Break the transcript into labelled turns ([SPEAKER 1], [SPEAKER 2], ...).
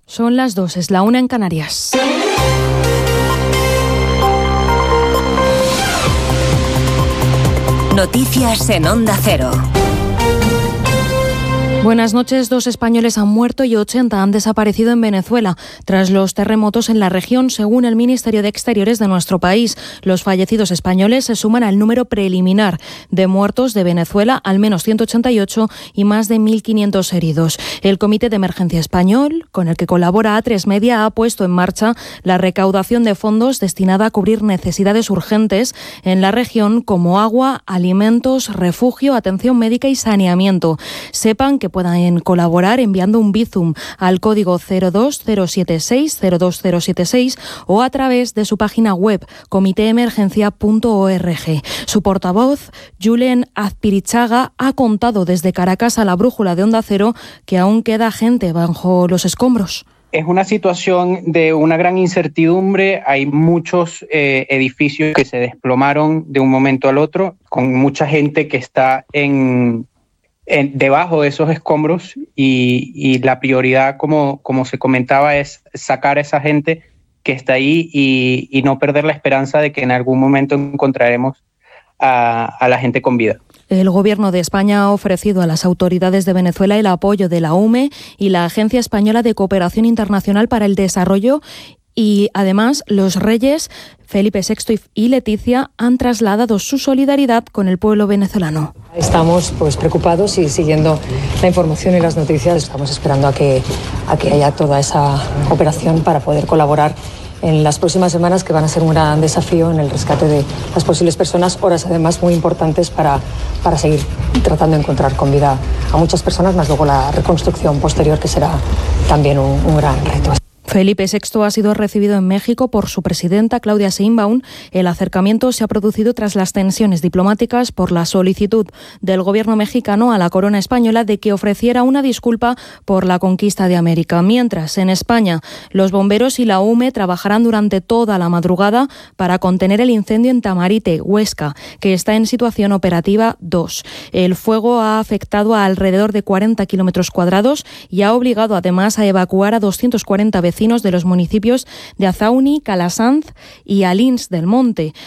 [SPEAKER 1] Son las 2, es la 1 en Canarias.
[SPEAKER 2] Noticias en Onda Cero.
[SPEAKER 1] Buenas noches. 2 españoles han muerto y 80 han desaparecido en Venezuela tras los terremotos en la región, según el Ministerio de Exteriores de nuestro país. Los fallecidos españoles se suman al número preliminar de muertos de Venezuela, al menos 188 y más de 1.500 heridos. El Comité de Emergencia Español, con el que colabora A3 Media, ha puesto en marcha la recaudación de fondos destinada a cubrir necesidades urgentes en la región como agua, alimentos, refugio, atención médica y saneamiento. Sepan que puedan colaborar enviando un Bizum al código 02076 o a través de su página web comiteemergencia.org. Su portavoz, Julen Azpirichaga, ha contado desde Caracas a la Brújula de Onda Cero que aún queda gente bajo los escombros.
[SPEAKER 3] Es una situación de una gran incertidumbre. Hay muchos edificios que se desplomaron de un momento al otro, con mucha gente que está debajo de esos escombros y la prioridad, como se comentaba, es sacar a esa gente que está ahí y no perder la esperanza de que en algún momento encontraremos a la gente con vida.
[SPEAKER 1] El Gobierno de España ha ofrecido a las autoridades de Venezuela el apoyo de la UME y la Agencia Española de Cooperación Internacional para el Desarrollo. Y además, los reyes Felipe VI y Leticia han trasladado su solidaridad con el pueblo venezolano.
[SPEAKER 4] Estamos preocupados y siguiendo la información y las noticias. Estamos esperando a que haya toda esa operación para poder colaborar en las próximas semanas, que van a ser un gran desafío en el rescate de las posibles personas, horas además muy importantes para seguir tratando de encontrar con vida a muchas personas, más luego la reconstrucción posterior, que será también un gran reto.
[SPEAKER 1] Felipe VI ha sido recibido en México por su presidenta, Claudia Sheinbaum. El acercamiento se ha producido tras las tensiones diplomáticas por la solicitud del gobierno mexicano a la corona española de que ofreciera una disculpa por la conquista de América. Mientras, en España, los bomberos y la UME trabajarán durante toda la madrugada para contener el incendio en Tamarite, Huesca, que está en situación operativa 2. El fuego ha afectado a alrededor de 40 kilómetros cuadrados y ha obligado además a evacuar a 240 vecinos de los municipios de Azauni, Calasanz y Alins del Monte.